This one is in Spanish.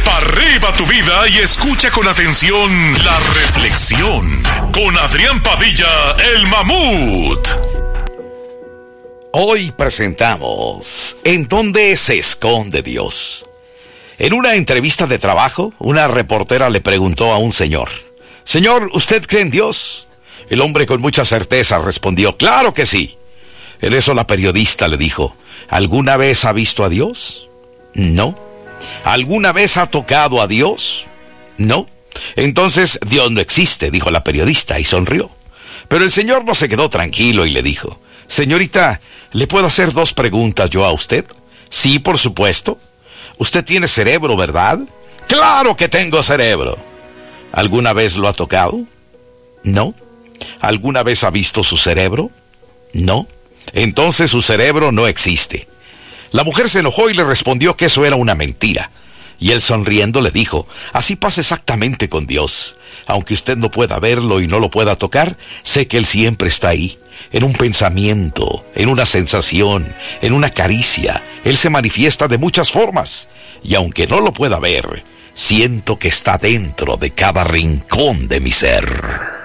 Pa' arriba tu vida y escucha con atención la reflexión con Adrián Padilla, el mamut. Hoy presentamos ¿En dónde se esconde Dios? En una entrevista de trabajo, una reportera le preguntó a un señor: Señor, ¿usted cree en Dios? El hombre con mucha certeza respondió: claro que sí. En eso la periodista le dijo: ¿alguna vez ha visto a Dios? No. ¿Alguna vez ha tocado a Dios? No. Entonces Dios no existe, dijo la periodista y sonrió. Pero el señor no se quedó tranquilo y le dijo: señorita, ¿le puedo hacer 2 preguntas yo a usted? Sí, por supuesto. Usted tiene cerebro, ¿verdad? ¡Claro que tengo cerebro! ¿Alguna vez lo ha tocado? No. ¿Alguna vez ha visto su cerebro? No. Entonces su cerebro no existe. La mujer se enojó y le respondió que eso era una mentira. Y él sonriendo le dijo: así pasa exactamente con Dios. Aunque usted no pueda verlo y no lo pueda tocar, sé que Él siempre está ahí. En un pensamiento, en una sensación, en una caricia. Él se manifiesta de muchas formas. Y aunque no lo pueda ver, siento que está dentro de cada rincón de mi ser.